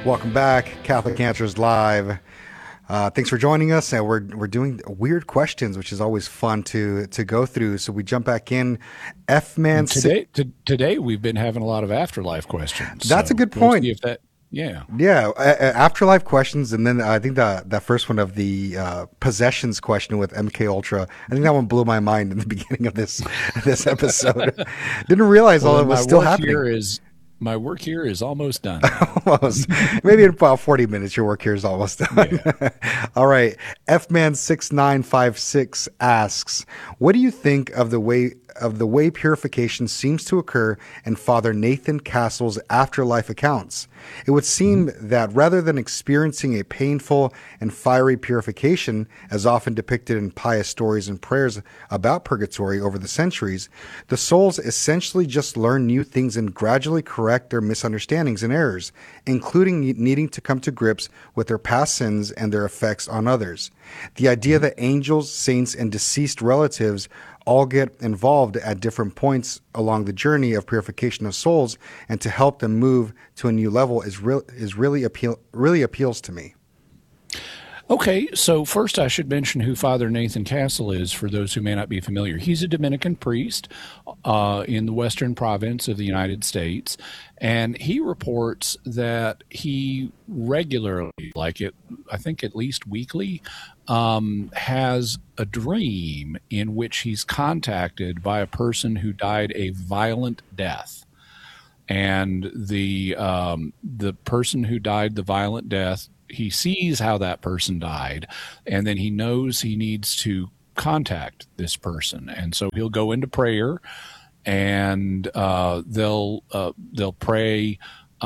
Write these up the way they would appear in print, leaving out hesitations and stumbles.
Welcome back, Catholic Answers Live. Thanks for joining us, and we're doing weird questions, which is always fun to go through. So we jump back in. F Man And six. today we've been having a lot of afterlife questions. That's a So good we'll see point. if that. Yeah. Yeah, afterlife questions, and then I think that first one of the possessions question with MK Ultra. I think that one blew my mind in the beginning of this episode. Didn't realize Well, all then it was still happening. my work here is almost done now. Almost. Maybe in about 40 minutes, your work here is almost done. Yeah. All right. Fman6956 asks, what do you think of the way purification seems to occur in Father Nathan Castle's afterlife accounts? It would seem that rather than experiencing a painful and fiery purification, as often depicted in pious stories and prayers about purgatory over the centuries, the souls essentially just learn new things and gradually correct their misunderstandings and errors, including needing to come to grips with their past sins and their effects on others. The idea that angels, saints, and deceased relatives all get involved at different points along the journey of purification of souls and to help them move to a new level is really appeals to me. Okay, so first I should mention who Father Nathan Castle is for those who may not be familiar. He's a Dominican priest in the western province of the United States, and he reports that he regularly, I think at least weekly, has a dream in which he's contacted by a person who died a violent death. And the person who died the violent death, he sees how that person died, and then he knows he needs to contact this person, and so he'll go into prayer, and they'll pray.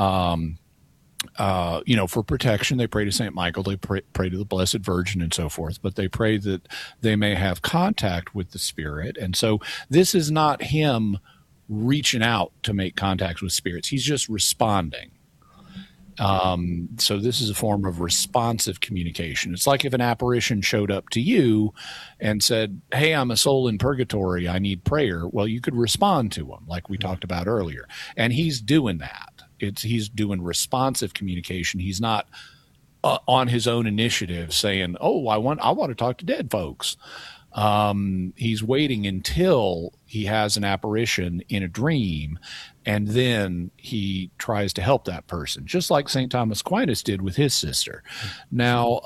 For protection, they pray to Saint Michael, they pray to the Blessed Virgin, and so forth. But they pray that they may have contact with the spirit, and so this is not him reaching out to make contacts with spirits. He's just responding. So this is a form of responsive communication. It's like if an apparition showed up to you and said, "Hey, I'm a soul in purgatory. I need prayer." Well, you could respond to him, like we talked about earlier. And he's doing that. He's doing responsive communication. He's not on his own initiative saying, "Oh, I want to talk to dead folks." He's waiting until he has an apparition in a dream, and then he tries to help that person, just like St. Thomas Aquinas did with his sister. Now,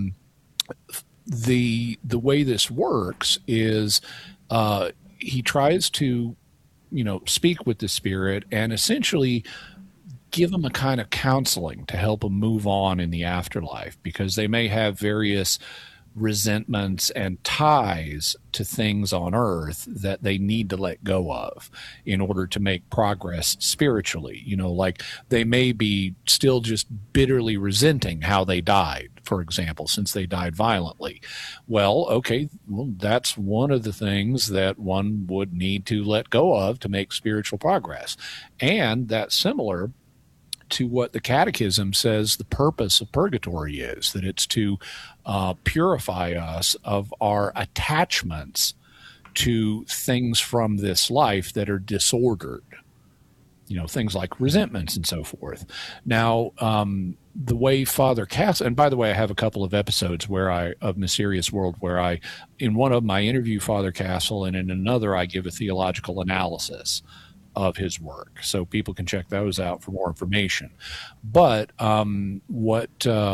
the way this works is he tries to, speak with the spirit and essentially give them a kind of counseling to help them move on in the afterlife, because they may have various resentments and ties to things on earth that they need to let go of in order to make progress spiritually. Like they may be still just bitterly resenting how they died, for example, since they died violently. Well, okay, that's one of the things that one would need to let go of to make spiritual progress. And that's similar to what the Catechism says the purpose of purgatory is, that it's to purify us of our attachments to things from this life that are disordered, things like resentments and so forth. Now, the way Father Castle, and by the way, I have a couple of episodes of Mysterious World where in one of them I interview Father Castle, and in another I give a theological analysis of his work, so people can check those out for more information. But what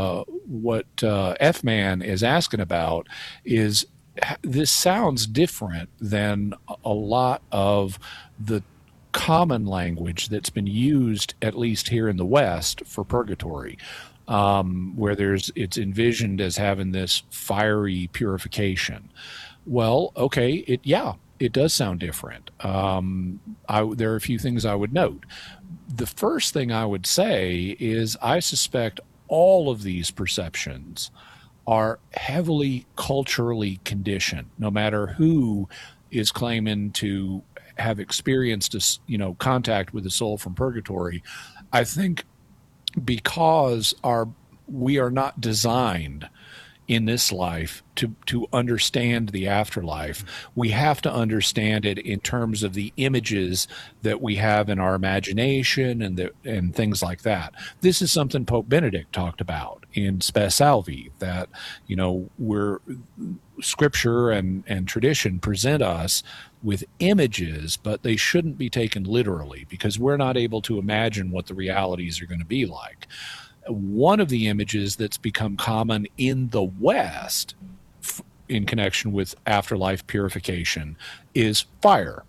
F-Man is asking about is, this sounds different than a lot of the common language that's been used, at least here in the West, for purgatory, where it's envisioned as having this fiery purification. Well, okay, it does sound different. There are a few things I would note. The first thing I would say is I suspect all of these perceptions are heavily culturally conditioned, no matter who is claiming to have experienced contact with the soul from purgatory. I think because we are not designed in this life to understand the afterlife. We have to understand it in terms of the images that we have in our imagination and things like that. This is something Pope Benedict talked about in Spe Salvi, that, we're scripture and tradition present us with images, but they shouldn't be taken literally because we're not able to imagine what the realities are going to be like. One of the images that's become common in the West in connection with afterlife purification is fire.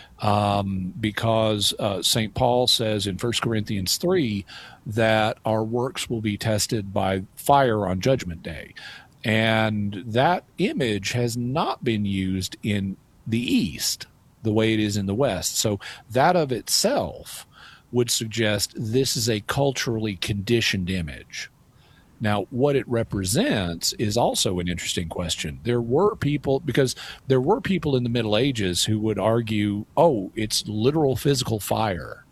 Because St. Paul says in 1 Corinthians 3 that our works will be tested by fire on Judgment Day. And that image has not been used in the East the way it is in the West. So that of itself would suggest this is a culturally conditioned image. Now, what it represents is also an interesting question. There were people in the Middle Ages who would argue, oh, it's literal physical fire.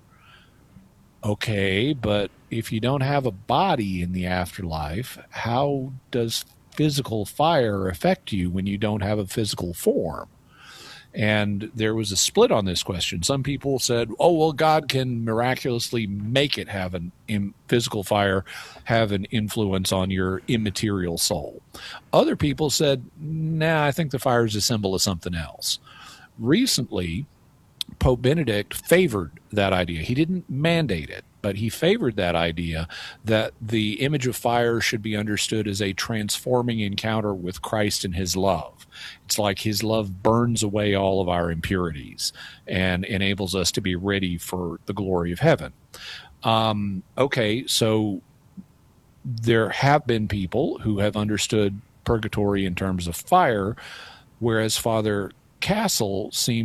Okay, but if you don't have a body in the afterlife, how does physical fire affect you when you don't have a physical form? And there was a split on this question. Some people said, oh, well, God can miraculously make it have physical fire have an influence on your immaterial soul. Other people said, nah, I think the fire is a symbol of something else. Recently, Pope Benedict favored that idea. He didn't mandate it, but he favored that idea that the image of fire should be understood as a transforming encounter with Christ and his love. It's like his love burns away all of our impurities and enables us to be ready for the glory of heaven. Okay, so there have been people who have understood purgatory in terms of fire, whereas Father Castle seems